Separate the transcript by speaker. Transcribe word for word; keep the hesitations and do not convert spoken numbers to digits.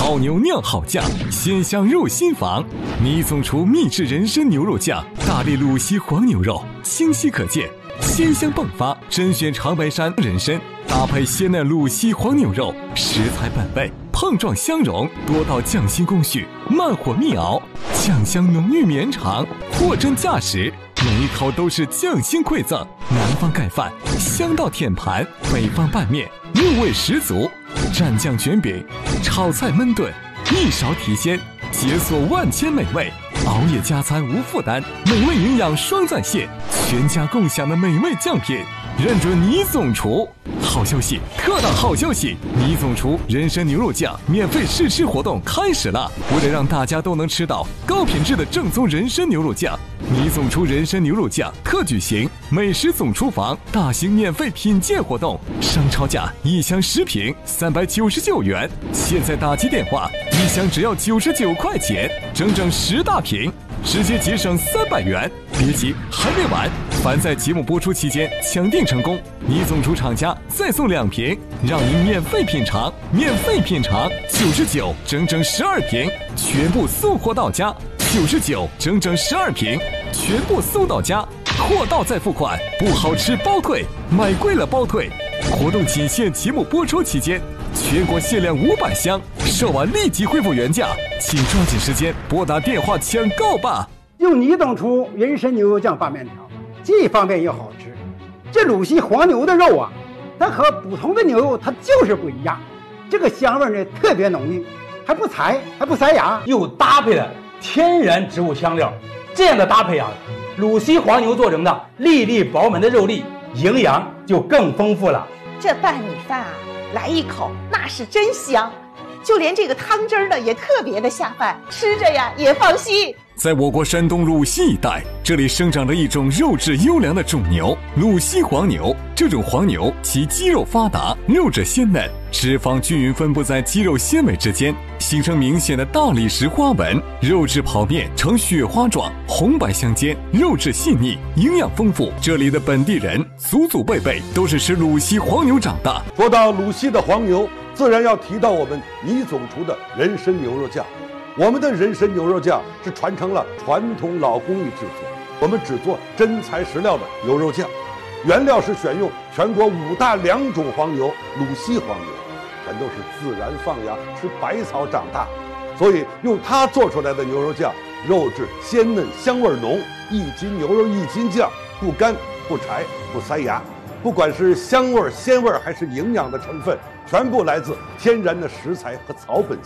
Speaker 1: 老牛酿好酱，鲜香入心房。倪总厨秘制人参牛肉酱，大力鲁西黄牛肉，清晰可见，鲜香迸发。甄选长白山人参，搭配鲜嫩鲁西黄牛肉，食材本味，碰撞相融。多道匠心工序，慢火密熬，酱香浓郁绵长，货真价实。每一口都是匠心馈赠。南方盖饭，香到舔盘；北方拌面，入味十足。蘸酱卷饼，炒菜焖炖，一勺提鲜，解锁万千美味。熬夜加餐无负担，美味营养双在线，全家共享的美味酱品，认准倪总厨。好消息，特大好消息！倪总厨人参牛肉酱免费试吃活动开始了！为了让大家都能吃到高品质的正宗人参牛肉酱，倪总厨人参牛肉酱特举行美食总厨房大型免费品鉴活动，商超价一箱十瓶三百九十九元，现在打击电话，一箱只要九十九块钱，整整十大瓶，直接节省三百元。别急，还没完！凡在节目播出期间抢订成功，倪总厨厂家再送两瓶，让您免费品尝，免费品尝九十九，整整十二瓶，全部送货到家。九十九，整整十二瓶，全部送到家，货到再付款，不好吃包退，买贵了包退。活动仅限节目播出期间，全国限量五百箱，售完立即恢复原价，请抓紧时间拨打电话抢购吧。
Speaker 2: 用倪总厨人参牛肉酱拌面条，既方便又好吃。这鲁西黄牛的肉啊，它和普通的牛肉它就是不一样，这个香味呢特别浓郁，还不柴，还不塞牙，
Speaker 3: 又搭配了天然植物香料，这样的搭配啊，鲁西黄牛做成的粒粒饱满的肉粒，营养就更丰富了。
Speaker 4: 这拌米饭啊，来一口那是真香，就连这个汤汁儿呢也特别的下饭，吃着呀也放心。
Speaker 1: 在我国山东鲁西一带，这里生长着一种肉质优良的种牛——鲁西黄牛。这种黄牛其肌肉发达，肉质鲜嫩，脂肪均匀分布在肌肉纤维之间，形成明显的大理石花纹，肉质跑面呈雪花状，红白相间，肉质细腻，营养丰富。这里的本地人祖祖辈辈都是吃鲁西黄牛长大。
Speaker 5: 说到鲁西的黄牛，自然要提到我们倪总厨的人参牛肉酱。我们的人参牛肉酱是传承了传统老工艺制作，我们只做真材实料的牛肉酱，原料是选用全国五大良种黄牛鲁西黄牛，全都是自然放养吃百草长大，所以用它做出来的牛肉酱，肉质鲜嫩香味浓，一斤牛肉一斤酱，不干不柴不塞牙。不管是香味鲜味还是营养的成分，全部来自天然的食材和草本